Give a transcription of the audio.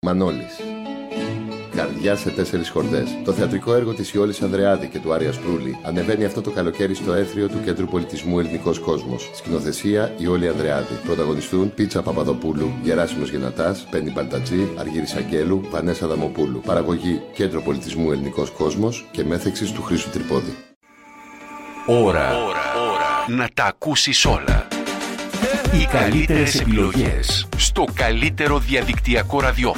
Μανώλης. Καρδιά σε 4 χορδές. Το θεατρικό έργο της Ιόλης Ανδρεάδη και του Άρια Σπρούλη ανεβαίνει αυτό το καλοκαίρι στο Έθριο του Κέντρου Πολιτισμού Ελληνικός Κόσμος. Σκηνοθεσία Ιόλη Ανδρεάδη. Πρωταγωνιστούν Πίτσα Παπαδοπούλου, Γεράσιμος Γενατάς, Πέννη Μπαλτατζή, Αργύρης Αγγέλου, Βανέσα Δαμοπούλου. Παραγωγή Κέντρο Πολιτισμού Ελληνικός Κόσμος και μέθεξης του Χρήστου Τρυπόδη. Ώρα να τα ακούσεις όλα. Οι καλύτερες επιλογές στο καλύτερο διαδικτυακό ραδιόφωνο.